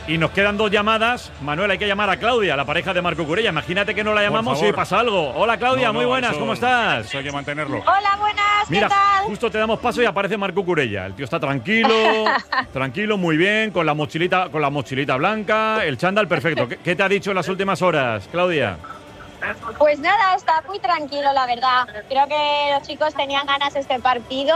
Y nos quedan 2 llamadas. Manuel, hay que llamar a Claudia, la pareja de Marco Curella. Imagínate que no la llamamos y pasa algo. Hola, Claudia, muy buenas, ¿cómo estás? Eso hay que mantenerlo. Hola, buenas, Mira, ¿qué tal? justo te damos paso y aparece Marco Curella. El tío está tranquilo, tranquilo, muy bien, con la mochilita blanca, el chándal perfecto. ¿Qué te ha dicho en las últimas horas, Claudia? Pues nada, está muy tranquilo, la verdad. Creo que los chicos tenían ganas de este partido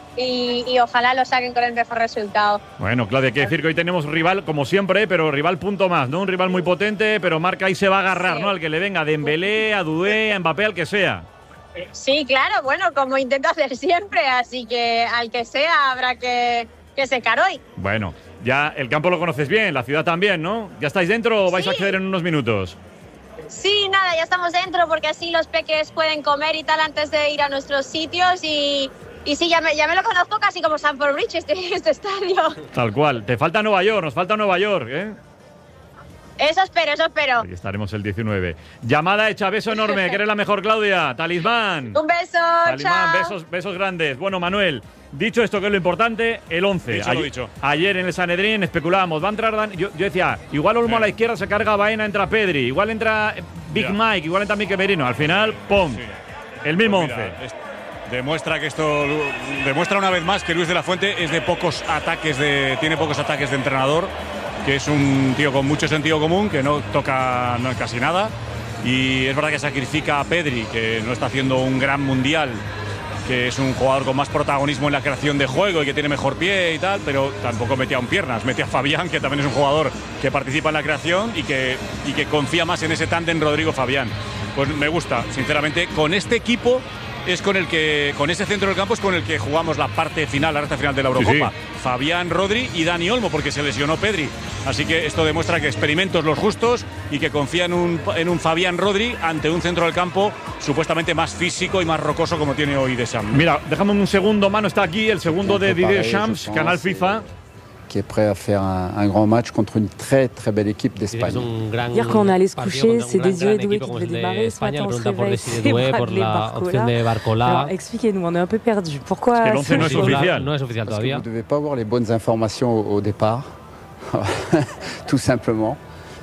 y ojalá lo saquen con el mejor resultado. Bueno, Claudia, hay que decir que hoy tenemos rival, como siempre, pero rival punto más, ¿no? Un rival muy potente, pero Marca ahí se va a agarrar, Sí. ¿no? Al que le venga, a Dembélé, a Dudé, a Mbappé, al que sea. Sí, claro, bueno, como intento hacer siempre, así que al que sea habrá que secar hoy. Bueno, ya el campo lo conoces bien, la ciudad también, ¿no? ¿Ya estáis dentro o vais a Sí. acceder en unos minutos? Sí, nada, ya estamos dentro porque así los peques pueden comer y tal antes de ir a nuestros sitios y sí, ya me lo conozco casi como Stamford Bridge, este estadio. Tal cual. Te falta Nueva York, nos falta Nueva York, ¿eh? Eso espero. Aquí estaremos el 19. Llamada hecha, beso enorme, que eres la mejor, Claudia. Talismán. Un beso, Talismán, chao. besos grandes. Bueno, Manuel, dicho esto que es lo importante, el 11. Dicho lo dicho. Ayer en el Sanedrín especulábamos, va a entrar yo decía, igual Olmo a la izquierda se carga Baena, entra Pedri, igual entra Big Ya. Mike, igual entra Mikel Merino. Al final, ¡pum! Sí. El mismo Pues mira, 11. demuestra que esto demuestra una vez más que Luis de la Fuente es de pocos ataques tiene pocos ataques de entrenador, que es un tío con mucho sentido común, que no toca casi nada, y es verdad que sacrifica a Pedri, que no está haciendo un gran mundial, que es un jugador con más protagonismo en la creación de juego y que tiene mejor pie y tal, pero tampoco metía un piernas, metía a Fabián, que también es un jugador que participa en la creación y que confía más en ese tándem Rodrigo-Fabián. Pues me gusta, sinceramente, con este equipo es con ese centro del campo es con el que jugamos la parte final, la recta final de la Eurocopa. Sí. Fabián, Rodri y Dani Olmo, porque se lesionó Pedri. Así que esto demuestra que experimentos los justos y que confía en un Fabián Rodri ante un centro del campo supuestamente más físico y más rocoso como tiene hoy Deschamps. Mira, déjame un segundo, mano, está aquí el segundo de Didier Deschamps, canal FIFA. Qui est prêt à faire un grand match contre une très très belle équipe d'Espagne. Hier, quand on allait se coucher, c'est Désiré Doué qui devait démarrer. Ce matin, on se réveille, c'est Bradley Barcola. Alors, expliquez-nous, on est un peu perdu. Pourquoi Es que el 11 no es oficial. No es oficial Parce que todavía. vous ne devez pas avoir les bonnes informations au départ, tout simplement.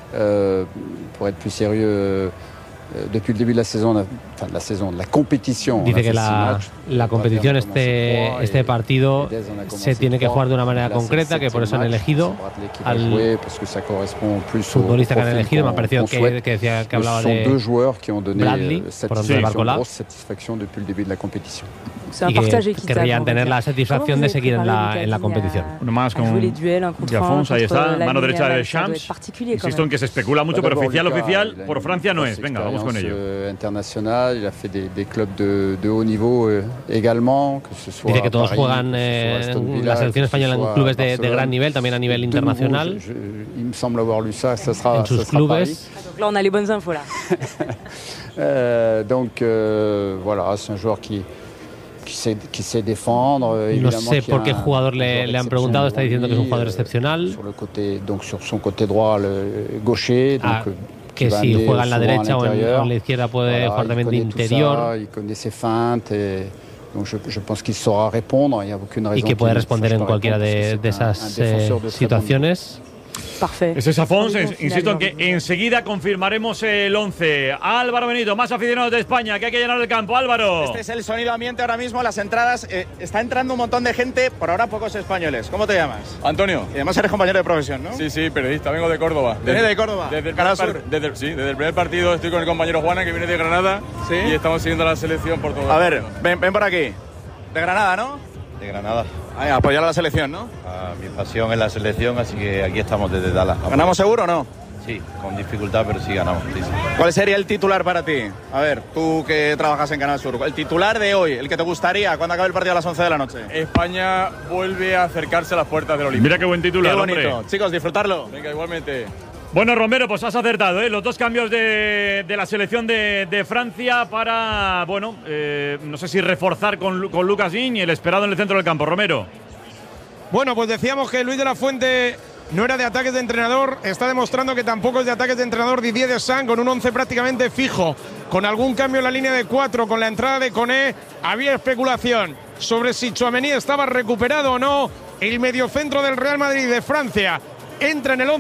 Pour être plus sérieux, depuis le début de la saison, de la competition. Dice que la competición, este partido, se tiene que jugar de una manera concreta, que por eso han elegido al futbolista que han elegido. Me ha parecido que decía que hablaba de Bradley, por donde de Barcola, y que querrían tener la satisfacción de seguir en la competición. Uno más con Alphonse, ahí está, mano derecha de Deschamps. Insisto en que se especula mucho, pero oficial por Francia no es. Venga, vamos con ello. Internacional, il a fait des clubs de haut niveau également, que ce soit Dice que todos Paris, juegan que ce soit Aston Villa, la selección que ce española en soit clubes de Barcelone. gran nivel, también a nivel internacional. Il me semble avoir lu ça, ça sera En sus ça sera clubes. Paris. Donc là, on a les bonnes infos là. Donc voilà, c'est un joueur qui sait défendre. No sé por qué jugador le han preguntado, está diciendo que es un jugador excepcional. Sur le côté, donc sur son côté droit, le gaucher. Donc, que si juega en la derecha o en la izquierda puede jugar también de interior. Il connaît ses feintes et donc je pense qu'il saura répondre. Il y a aucune raison Y que puede responder en cualquiera de esas situaciones. Parfait. Ese es Afonso. Insisto en que enseguida confirmaremos el 11. Álvaro Benito, más aficionados de España, que hay que llenar el campo. Álvaro. Este es el sonido ambiente ahora mismo, las entradas. Está entrando un montón de gente, por ahora pocos españoles. ¿Cómo te llamas? Antonio. Y además eres compañero de profesión, ¿no? Sí, periodista, vengo de Córdoba. ¿Vienes de Córdoba? Desde el Canal primer Sur. desde el primer partido estoy con el compañero Juana, que viene de Granada. ¿Sí? Y estamos siguiendo la selección por todo. A ver, ven por aquí. De Granada, ¿no? De Granada. Ay, apoyar a la selección, ¿no? Mi pasión es la selección, así que aquí estamos desde Dallas. ¿Ganamos seguro o no? Sí, con dificultad, pero sí ganamos. Sí. ¿Cuál sería el titular para ti? A ver, tú que trabajas en Canal Sur. El titular de hoy, el que te gustaría cuando acabe el partido a las 11 de la noche. España vuelve a acercarse a las puertas del Olímpico. Mira qué buen titular, Qué bonito. hombre. Chicos, disfrutarlo. Venga, igualmente. Bueno, Romero, pues has acertado, ¿eh? Los dos cambios de la selección de Francia para, bueno, no sé si reforzar con Lucas Digne y el esperado en el centro del campo. Romero. Bueno, pues decíamos que Luis de la Fuente no era de ataques de entrenador, está demostrando que tampoco es de ataques de entrenador Didier Deschamps, con un 11 prácticamente fijo, con algún cambio en la línea de 4, con la entrada de Koné. Había especulación sobre si Tchouaméni estaba recuperado o no. El mediocentro del Real Madrid de Francia entra en el 11.